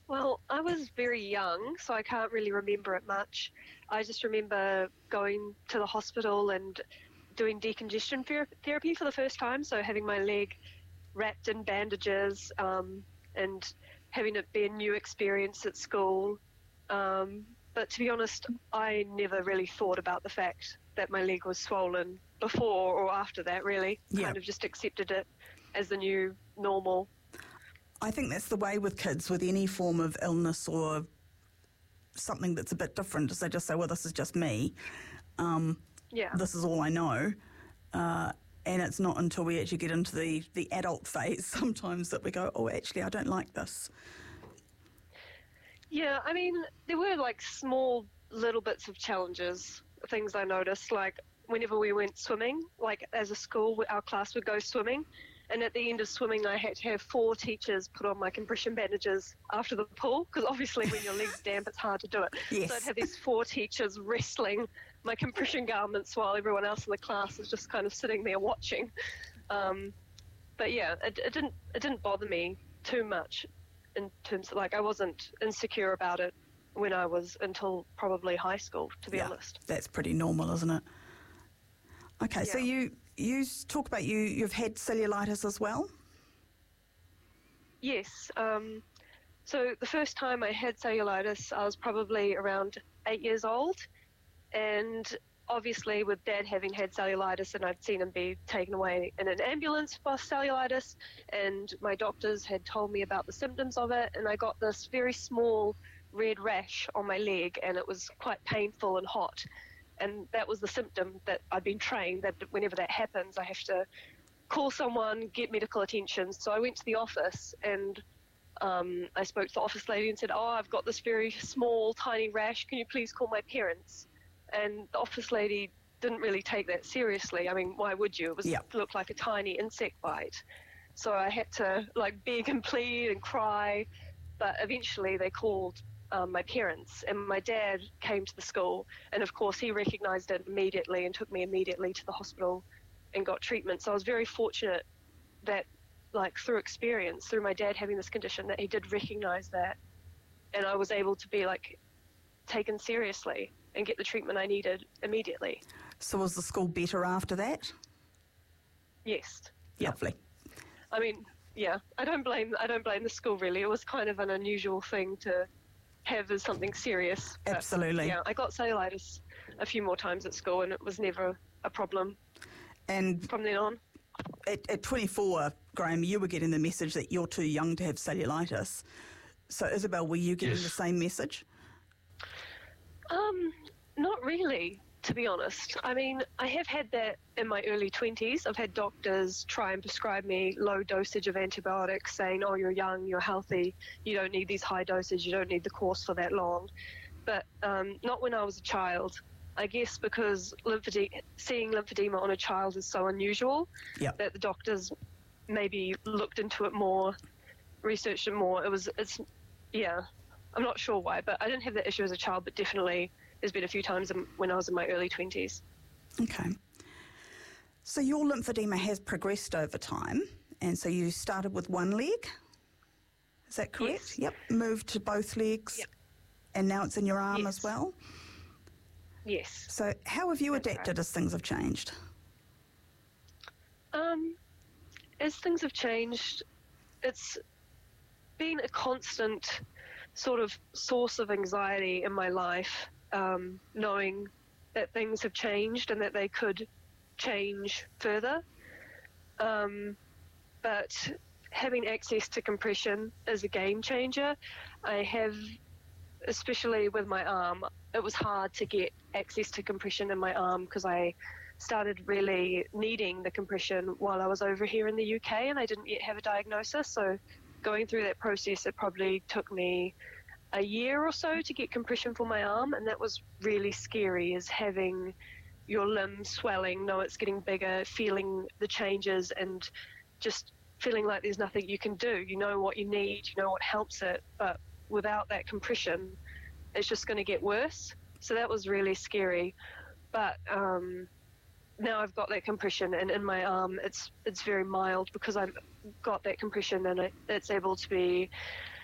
Well, I was very young, so I can't really remember it much. I just remember going to the hospital and doing decongestion therapy for the first time, so having my leg wrapped in bandages, and having it be a new experience at school. But to be honest, I never really thought about the fact that my leg was swollen before or after that, really. Yeah. Kind of just accepted it as the new normal. I think that's the way with kids with any form of illness or something that's a bit different, is they just say, well, this is just me. This is all I know. And it's not until we actually get into the adult phase sometimes that we go, oh, actually, I don't like this. Yeah, I mean, there were like small little bits of challenges, things I noticed, like whenever we went swimming, like as a school, our class would go swimming. And at the end of swimming, I had to have 4 teachers put on my compression bandages after the pool, because obviously when your leg's damp, it's hard to do it. Yes. So I'd have these 4 teachers wrestling my compression garments while everyone else in the class was just kind of sitting there watching. But yeah, it didn't bother me too much in terms of, like, I wasn't insecure about it when I was until probably high school, to be honest. That's pretty normal, isn't it? Okay, Yeah. so you talk about you've had cellulitis as well? Yes. So the first time I had cellulitis, I was probably around 8 years old. And obviously with Dad having had cellulitis, and I'd seen him be taken away in an ambulance for cellulitis, and my doctors had told me about the symptoms of it, and I got this very small red rash on my leg, and it was quite painful and hot. And that was the symptom that I'd been trained that whenever that happens, I have to call someone, get medical attention. So I went to the office and I spoke to the office lady and said, oh, I've got this very small, tiny rash. Can you please call my parents? And the office lady didn't really take that seriously. I mean, why would you? It looked like a tiny insect bite. So I had to like beg and plead and cry. But eventually they called my parents, and my dad came to the school, and of course he recognised it immediately and took me immediately to the hospital and got treatment. So I was very fortunate that, like, through experience, through my dad having this condition, that he did recognise that, and I was able to be like taken seriously and get the treatment I needed immediately. So was the school better after that? Yes. Lovely. I mean, yeah, I don't blame the school really. It was kind of an unusual thing to have as something serious. Absolutely. Yeah, I got cellulitis a few more times at school, and it was never a problem. And from then on, at 24, Graham, you were getting the message that you're too young to have cellulitis. So, Isabel, were you getting the same message? Not really, to be honest. I mean, I have had that in my early 20s. I've had doctors try and prescribe me low dosage of antibiotics, saying, oh, you're young, you're healthy, you don't need these high doses, you don't need the course for that long. But not when I was a child. I guess because seeing lymphedema on a child is so unusual that the doctors maybe looked into it more, researched it more. I'm not sure why, but I didn't have that issue as a child, but definitely there's been a few times when I was in my early 20s. Okay. So your lymphedema has progressed over time, and so you started with one leg, is that correct? Yes. Yep. Moved to both legs, and now it's in your arm as well? Yes. So how have you adapted as things have changed? As things have changed, it's been a constant sort of source of anxiety in my life, knowing that things have changed and that they could change further. But having access to compression is a game changer. I have, especially with my arm, it was hard to get access to compression in my arm because I started really needing the compression while I was over here in the UK, and I didn't yet have a diagnosis. So going through that process, it probably took me a year or so to get compression for my arm, and that was really scary, is having your limb swelling, know it's getting bigger, feeling the changes and just feeling like there's nothing you can do. You know what you need, you know what helps it, but without that compression, it's just going to get worse. So that was really scary. But now I've got that compression, and in my arm it's very mild because I've got that compression, and it's able to be